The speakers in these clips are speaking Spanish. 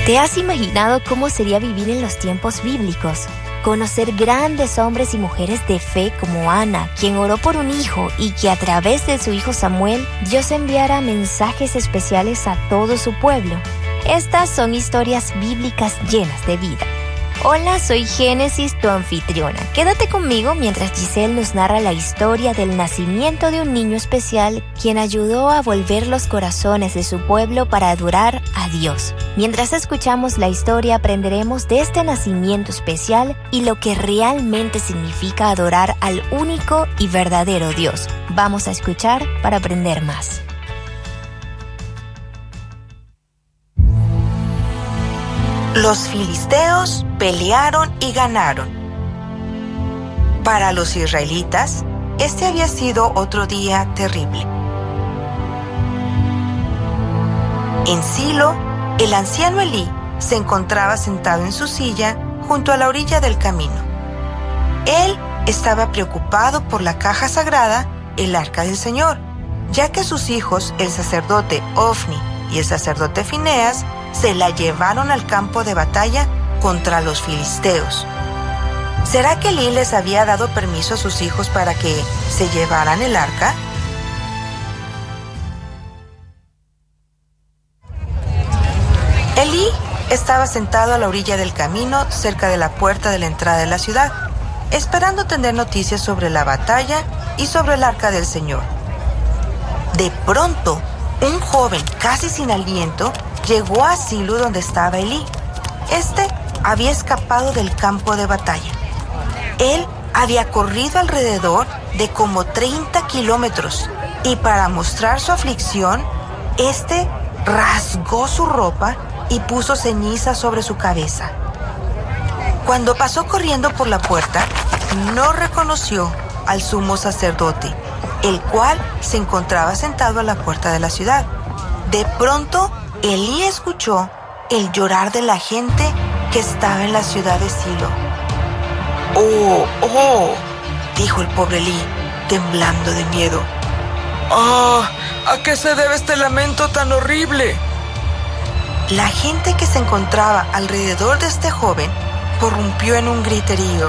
¿Te has imaginado cómo sería vivir en los tiempos bíblicos? Conocer grandes hombres y mujeres de fe como Ana, quien oró por un hijo y que a través de su hijo Samuel, Dios enviara mensajes especiales a todo su pueblo. Estas son historias bíblicas llenas de vida. Hola, soy Génesis, tu anfitriona. Quédate conmigo mientras Giselle nos narra la historia del nacimiento de un niño especial quien ayudó a volver los corazones de su pueblo para adorar a Dios. Mientras escuchamos la historia, aprenderemos de este nacimiento especial y lo que realmente significa adorar al único y verdadero Dios. Vamos a escuchar para aprender más. Los filisteos pelearon y ganaron. Para los israelitas, este había sido otro día terrible. En Silo, el anciano Elí se encontraba sentado en su silla junto a la orilla del camino. Él estaba preocupado por la caja sagrada, el arca del Señor, ya que sus hijos, el sacerdote Ofni y el sacerdote Fineas, se la llevaron al campo de batalla contra los filisteos. ¿Será que Elí les había dado permiso a sus hijos para que se llevaran el arca? Elí estaba sentado a la orilla del camino, cerca de la puerta de la entrada de la ciudad, esperando tener noticias sobre la batalla y sobre el arca del Señor. De pronto, un joven casi sin aliento llegó a Silo donde estaba Elí. Este había escapado del campo de batalla. Él había corrido alrededor de como 30 kilómetros y para mostrar su aflicción, rasgó su ropa y puso ceniza sobre su cabeza. Cuando pasó corriendo por la puerta, no reconoció al sumo sacerdote, el cual se encontraba sentado a la puerta de la ciudad. De pronto, Elí escuchó el llorar de la gente que estaba en la ciudad de Silo. ¡Oh! Dijo el pobre Elí, temblando de miedo. ¿A qué se debe este lamento tan horrible? La gente que se encontraba alrededor de este joven prorrumpió en un griterío.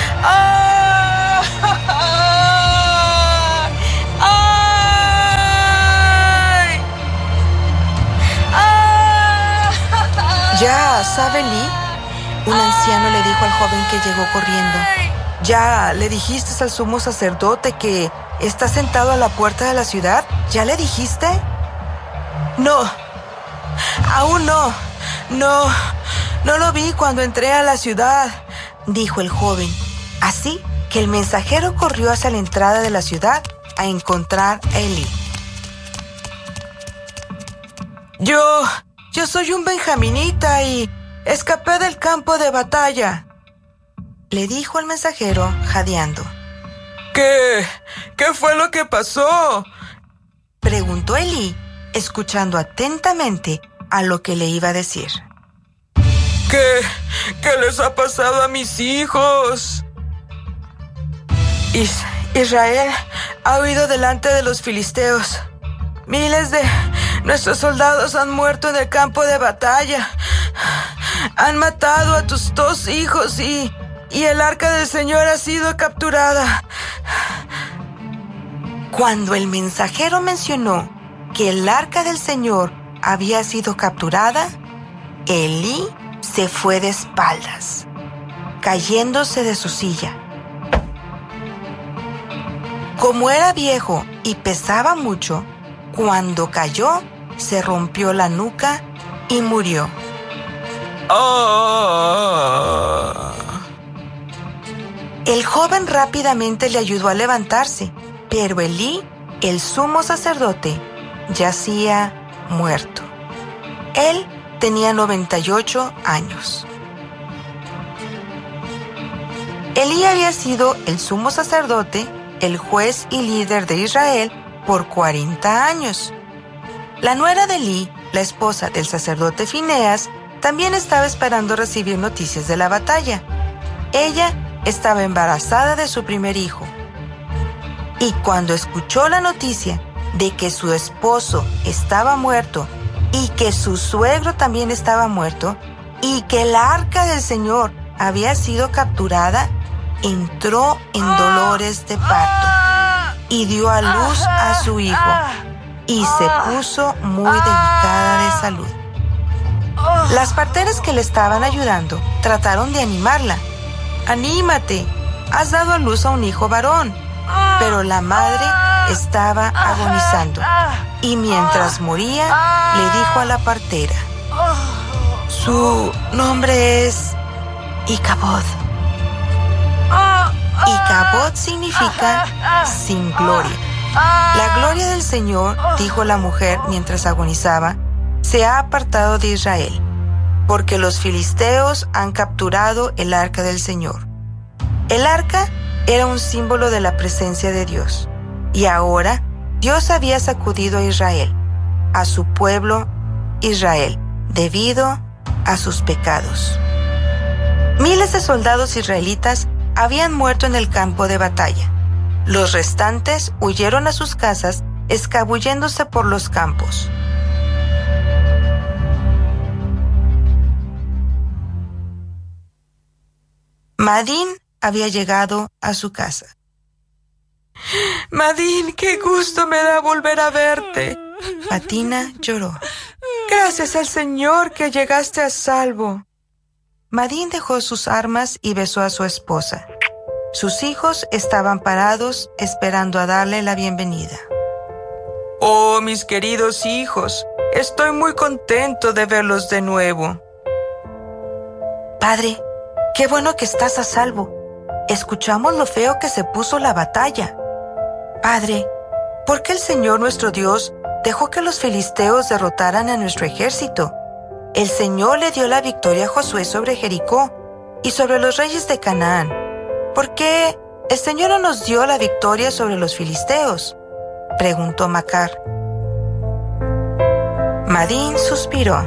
Ya, ¿sabe Elí? Un anciano le dijo al joven que llegó corriendo. ¿Ya le dijiste al sumo sacerdote que está sentado a la puerta de la ciudad? ¿Ya le dijiste? No, aún no. No lo vi cuando entré a la ciudad, dijo el joven. Así que el mensajero corrió hacia la entrada de la ciudad a encontrar a Elí. Yo soy un benjaminita y escapé del campo de batalla, le dijo el mensajero jadeando. ¿Qué fue lo que pasó?, preguntó Elí, escuchando atentamente a lo que le iba a decir. ¿Qué les ha pasado a mis hijos? Israel ha huido delante de los filisteos. Miles de nuestros soldados han muerto en el campo de batalla. Han matado a tus 2 hijos y el arca del Señor ha sido capturada. Cuando el mensajero mencionó que el arca del Señor había sido capturada, Elí se fue de espaldas, cayéndose de su silla. Como era viejo y pesaba mucho, cuando cayó, se rompió la nuca y murió. El joven rápidamente le ayudó a levantarse, pero Elí, el sumo sacerdote, yacía muerto. Él tenía 98 años. Elí había sido el sumo sacerdote, el juez y líder de Israel por 40 años. La nuera de Elí, la esposa del sacerdote Fineas, también estaba esperando recibir noticias de la batalla. Ella estaba embarazada de su primer hijo. Y cuando escuchó la noticia de que su esposo estaba muerto y que su suegro también estaba muerto y que el arca del Señor había sido capturada, entró en dolores de parto y dio a luz a su hijo y se puso muy delicada de salud. Las parteras que le estaban ayudando trataron de animarla. «Anímate, has dado a luz a un hijo varón». Pero la madre estaba agonizando y mientras moría le dijo a la partera: «Su nombre es Icabod». Icabod significa sin gloria. La gloria del Señor, dijo la mujer mientras agonizaba, se ha apartado de Israel, porque los filisteos han capturado el arca del Señor. El arca era un símbolo de la presencia de Dios, y ahora Dios había sacudido a Israel, a su pueblo Israel, debido a sus pecados. Miles de soldados israelitas habían muerto en el campo de batalla. Los restantes huyeron a sus casas, escabulléndose por los campos. Madín había llegado a su casa. Madín, qué gusto me da volver a verte. Batina lloró. Gracias al Señor que llegaste a salvo. Madín dejó sus armas y besó a su esposa. Sus hijos estaban parados esperando a darle la bienvenida. Oh, mis queridos hijos, estoy muy contento de verlos de nuevo. Padre, qué bueno que estás a salvo. Escuchamos lo feo que se puso la batalla. Padre, ¿por qué el Señor nuestro Dios dejó que los filisteos derrotaran a nuestro ejército? El Señor le dio la victoria a Josué sobre Jericó y sobre los reyes de Canaán. ¿Por qué el Señor no nos dio la victoria sobre los filisteos?, preguntó Macar. Madín suspiró.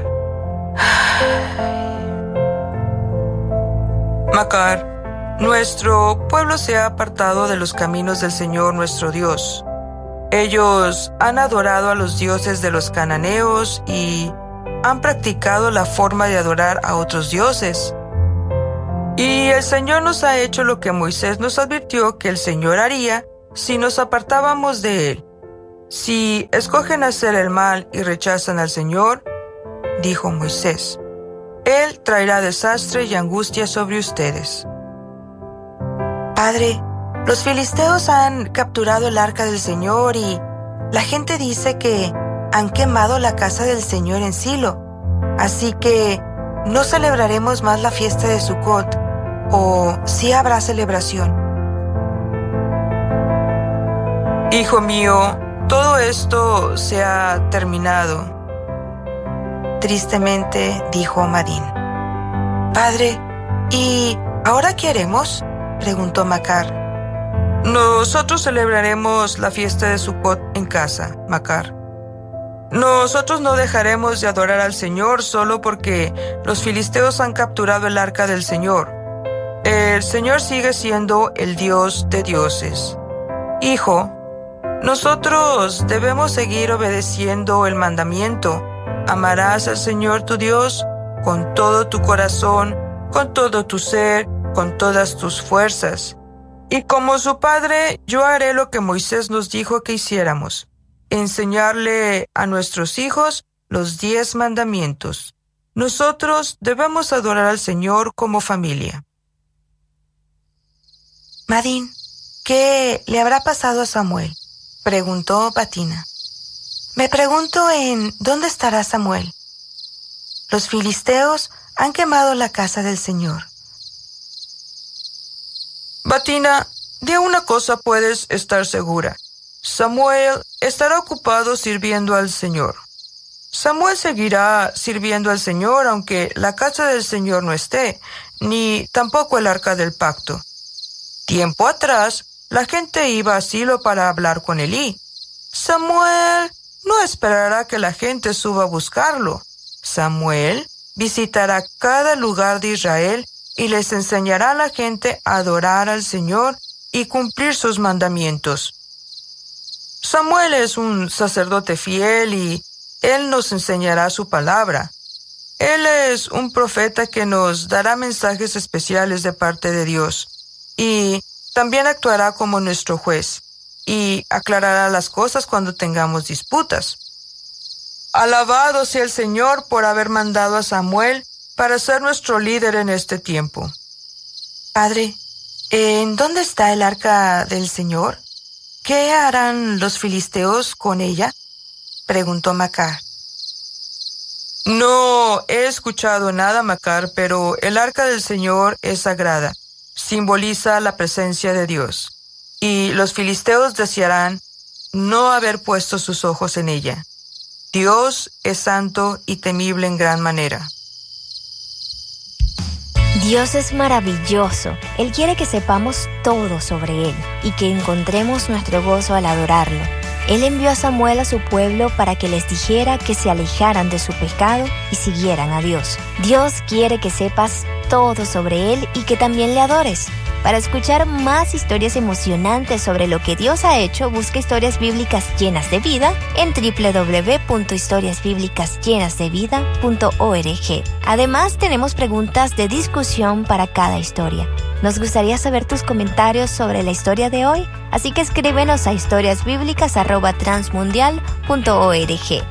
Macar, nuestro pueblo se ha apartado de los caminos del Señor nuestro Dios. Ellos han adorado a los dioses de los cananeos y han practicado la forma de adorar a otros dioses. Y el Señor nos ha hecho lo que Moisés nos advirtió que el Señor haría si nos apartábamos de Él. Si escogen hacer el mal y rechazan al Señor, dijo Moisés, Él traerá desastre y angustia sobre ustedes. Padre, los filisteos han capturado el arca del Señor y la gente dice que han quemado la casa del Señor en Silo. Así que no celebraremos más la fiesta de Sucot, ¿o sí habrá celebración? Hijo mío, todo esto se ha terminado. Tristemente dijo Madín. Padre, ¿y ahora qué haremos?, preguntó Macar. Nosotros celebraremos la fiesta de Sucot en casa, Macar. Nosotros no dejaremos de adorar al Señor solo porque los filisteos han capturado el arca del Señor. El Señor sigue siendo el Dios de dioses. Hijo, nosotros debemos seguir obedeciendo el mandamiento. Amarás al Señor tu Dios con todo tu corazón, con todo tu ser, con todas tus fuerzas. Y como su padre, yo haré lo que Moisés nos dijo que hiciéramos: enseñarle a nuestros hijos los 10 mandamientos. Nosotros debemos adorar al Señor como familia. Madín, ¿qué le habrá pasado a Samuel?, preguntó Batina. Me pregunto en dónde estará Samuel. Los filisteos han quemado la casa del Señor. Batina, de una cosa puedes estar segura. Samuel estará ocupado sirviendo al Señor. Samuel seguirá sirviendo al Señor aunque la casa del Señor no esté, ni tampoco el arca del pacto. Tiempo atrás, la gente iba a Silo para hablar con Elí. Samuel no esperará que la gente suba a buscarlo. Samuel visitará cada lugar de Israel y les enseñará a la gente a adorar al Señor y cumplir sus mandamientos. Samuel es un sacerdote fiel y Él nos enseñará su palabra. Él es un profeta que nos dará mensajes especiales de parte de Dios y también actuará como nuestro juez y aclarará las cosas cuando tengamos disputas. Alabado sea el Señor por haber mandado a Samuel para ser nuestro líder en este tiempo. Padre, ¿en dónde está el arca del Señor? ¿Qué harán los filisteos con ella?, preguntó Macar. No he escuchado nada, Macar, pero el arca del Señor es sagrada. Simboliza la presencia de Dios. Y los filisteos desearán no haber puesto sus ojos en ella. Dios es santo y temible en gran manera. Dios es maravilloso. Él quiere que sepamos todo sobre Él y que encontremos nuestro gozo al adorarlo. Él envió a Samuel a su pueblo para que les dijera que se alejaran de su pecado y siguieran a Dios. Dios quiere que sepas todo sobre Él y que también le adores. Para escuchar más historias emocionantes sobre lo que Dios ha hecho, busca Historias Bíblicas Llenas de Vida en www.historiasbiblicasllenasdevida.org. Además, tenemos preguntas de discusión para cada historia. Nos gustaría saber tus comentarios sobre la historia de hoy, así que escríbenos a historiasbiblicas@transmundial.org.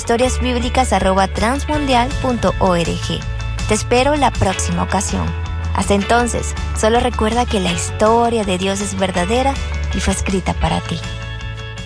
historiasbiblicas@transmundial.org. Te espero la próxima ocasión. Hasta entonces, solo recuerda que la historia de Dios es verdadera y fue escrita para ti.